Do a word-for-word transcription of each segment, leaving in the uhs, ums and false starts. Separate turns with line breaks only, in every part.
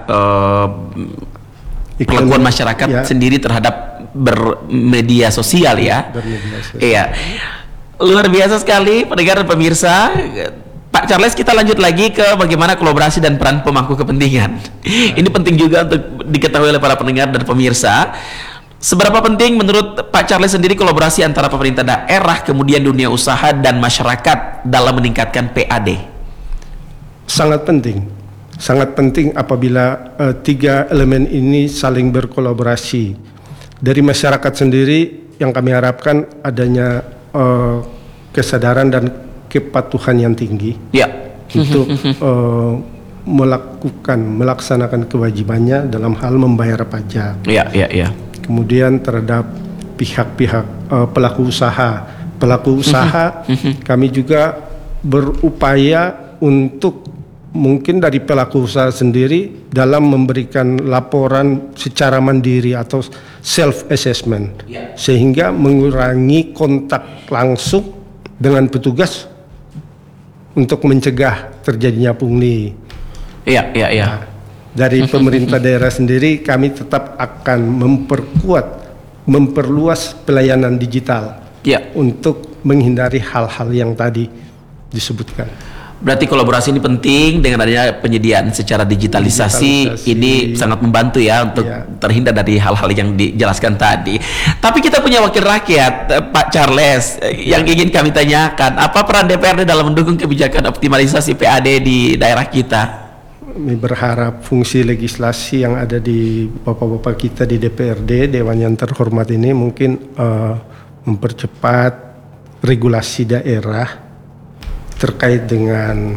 uh, perlakuan masyarakat ya. sendiri terhadap bermedia sosial ya. Bermedia sosial. Iya. Luar biasa sekali pendengar dan pemirsa. Pak Charles, kita lanjut lagi ke bagaimana kolaborasi dan peran pemangku kepentingan. Ini penting juga untuk diketahui oleh para pendengar dan pemirsa. Seberapa penting menurut Pak Charles sendiri kolaborasi antara pemerintah daerah, kemudian dunia usaha dan masyarakat dalam meningkatkan P A D?
Sangat penting. Sangat penting apabila uh, tiga elemen ini saling berkolaborasi. Dari masyarakat sendiri yang kami harapkan adanya uh, kesadaran dan kepatuhan yang tinggi
ya.
untuk uh, melakukan melaksanakan kewajibannya dalam hal membayar pajak.
Ya, ya, ya.
Kemudian terhadap pihak-pihak uh, pelaku usaha, pelaku usaha kami juga berupaya untuk mungkin dari pelaku usaha sendiri dalam memberikan laporan secara mandiri atau self assessment ya. Sehingga mengurangi kontak langsung dengan petugas untuk mencegah terjadinya pungli.
Iya, iya, iya.
Nah, dari pemerintah daerah sendiri kami tetap akan memperkuat, memperluas pelayanan digital
ya.
Untuk menghindari hal-hal yang tadi disebutkan.
Berarti kolaborasi ini penting dengan adanya penyediaan secara digitalisasi, digitalisasi. Ini sangat membantu ya untuk ya. terhindar dari hal-hal yang dijelaskan tadi. Tapi kita punya wakil rakyat, Pak Charles, ya. yang ingin kami tanyakan, apa peran D P R D dalam mendukung kebijakan optimalisasi P A D di daerah kita?
Kami berharap fungsi legislasi yang ada di bapak-bapak kita di D P R D, Dewan yang terhormat ini mungkin uh, mempercepat regulasi daerah terkait dengan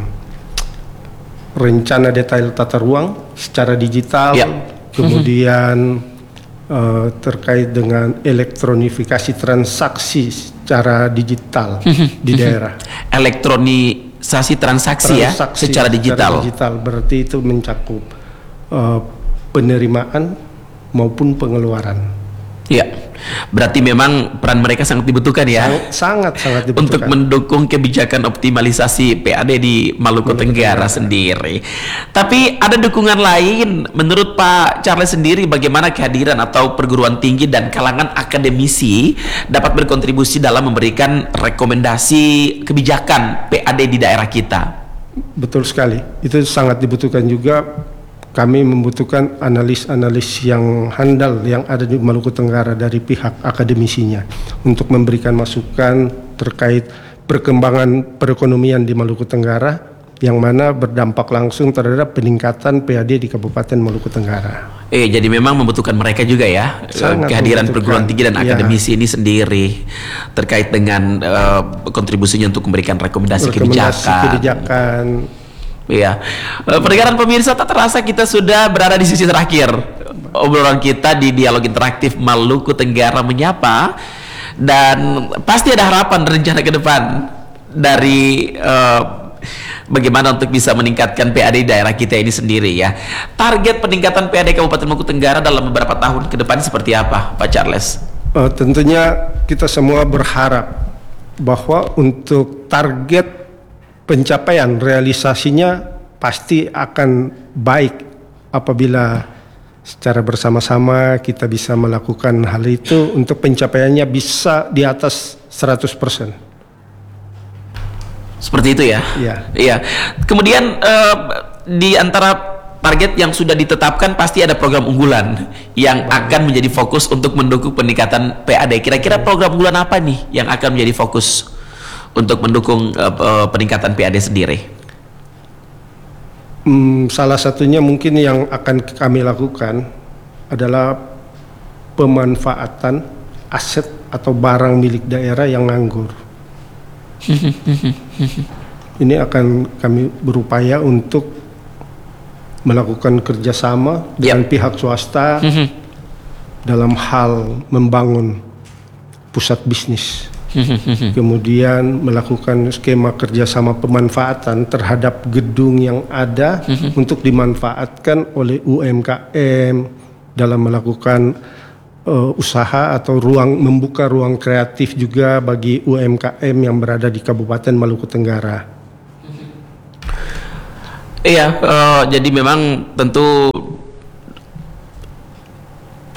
rencana detail tata ruang secara digital, ya. kemudian uh, terkait dengan elektronifikasi transaksi secara digital di daerah.
Elektronisasi transaksi, transaksi ya, secara digital.
Secara digital berarti itu mencakup uh, penerimaan maupun pengeluaran.
Ya, berarti memang peran mereka sangat dibutuhkan ya.
Sangat sangat dibutuhkan
untuk mendukung kebijakan optimalisasi P A D di Maluku, Maluku Tenggara, Tenggara sendiri. Tapi ada dukungan lain menurut Pak Charles sendiri, bagaimana kehadiran atau perguruan tinggi dan kalangan akademisi dapat berkontribusi dalam memberikan rekomendasi kebijakan P A D di daerah kita?
Betul sekali, itu sangat dibutuhkan juga. Kami membutuhkan analis-analis yang handal yang ada di Maluku Tenggara dari pihak akademisinya untuk memberikan masukan terkait perkembangan perekonomian di Maluku Tenggara yang mana berdampak langsung terhadap peningkatan P A D di Kabupaten Maluku Tenggara.
Eh, jadi memang membutuhkan mereka juga ya, sangat kehadiran perguruan tinggi dan akademisi ya. Ini sendiri terkait dengan uh, kontribusinya untuk memberikan rekomendasi,
rekomendasi
kebijakan.
kebijakan.
Iya, pendengaran pemirsa, tak terasa kita sudah berada di sisi terakhir obrolan kita di dialog interaktif Maluku Tenggara Menyapa, dan pasti ada harapan rencana ke depan dari uh, bagaimana untuk bisa meningkatkan P A D di daerah kita ini sendiri ya. Target peningkatan P A D Kabupaten Maluku Tenggara dalam beberapa tahun ke depan seperti apa, Pak Charles?
Uh, tentunya kita semua berharap bahwa untuk target pencapaian realisasinya pasti akan baik apabila secara bersama-sama kita bisa melakukan hal itu untuk pencapaiannya bisa di atas seratus persen.
Seperti itu ya?
Iya.
Iya. Kemudian uh, di antara target yang sudah ditetapkan pasti ada program unggulan yang Baik. akan menjadi fokus untuk mendukung peningkatan P A D. Kira-kira program unggulan apa nih yang akan menjadi fokus untuk mendukung uh, uh, peningkatan P A D sendiri?
Hmm, salah satunya mungkin yang akan kami lakukan adalah pemanfaatan aset atau barang milik daerah yang nganggur. Ini akan kami berupaya untuk melakukan kerjasama dengan yep. pihak swasta dalam hal membangun pusat bisnis. Kemudian melakukan skema kerjasama pemanfaatan terhadap gedung yang ada untuk dimanfaatkan oleh U M K M dalam melakukan uh, usaha atau ruang membuka ruang kreatif juga bagi U M K M yang berada di Kabupaten Maluku Tenggara.
Iya, uh, jadi memang tentu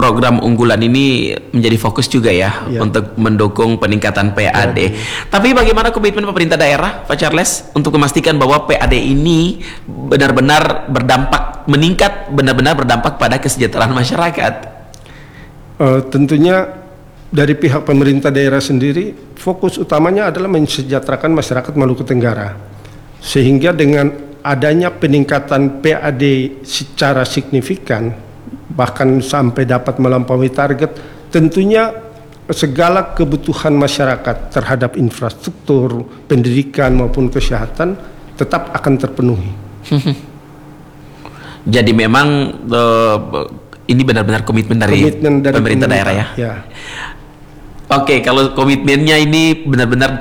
program unggulan ini menjadi fokus juga ya, ya. untuk mendukung peningkatan P A D. Ya. Tapi bagaimana komitmen pemerintah daerah, Pak Charles, untuk memastikan bahwa P A D ini benar-benar berdampak meningkat, benar-benar berdampak pada kesejahteraan masyarakat?
Uh, tentunya dari pihak pemerintah daerah sendiri, fokus utamanya adalah mensejahterakan masyarakat Maluku Tenggara, sehingga dengan adanya peningkatan P A D secara signifikan, bahkan sampai dapat melampaui target, tentunya segala kebutuhan masyarakat terhadap infrastruktur, pendidikan maupun kesehatan tetap akan terpenuhi.
Jadi memang uh, ini benar-benar komitmen dari, komitmen dari pemerintah, pemerintah daerah ya.
ya.
Oke, kalau komitmennya ini benar-benar